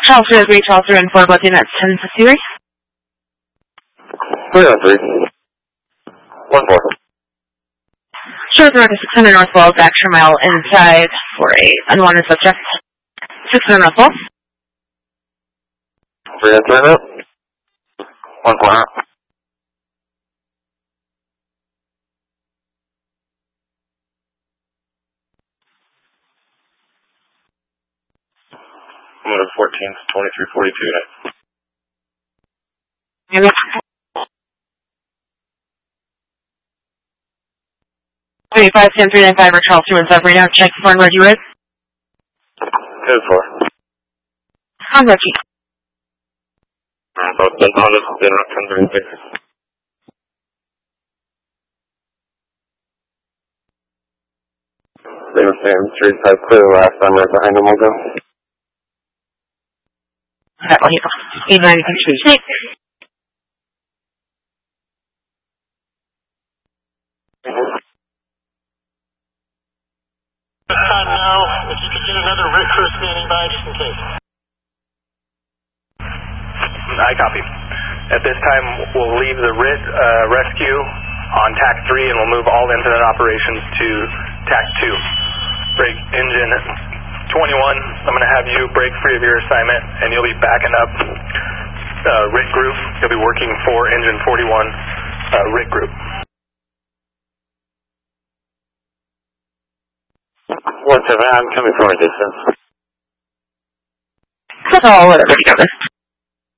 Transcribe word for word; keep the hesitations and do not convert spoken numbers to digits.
Charles three oh three, Charles three and four, both units ten fifty-three. three oh three. one four. Charles three six hundred northwest, extra mile inside for a unwanted subject. six hundred northwest. three oh three out. one four out. I'm going to fourteen, twenty-three forty-two now. three five ten three nine five or Charles two one seven right now. Check for and ready, right? Code four. I'm ready. Both the Hondas did not come through six. They were saying three five clear last time, right behind them will go. That one, yeah. eight ninety three. Time now, if you could get another R I C crew standing by just in case. I copy. At this time, we'll leave the R I T uh, rescue on T A C three and we'll move all incident operations to T A C two. Break engine twenty-one, I'm going to have you break free of your assignment and you'll be backing up uh, R I T group. You'll be working for engine forty-one uh, R I T group. one seven, I'm coming from a distance. That's all, whatever, together.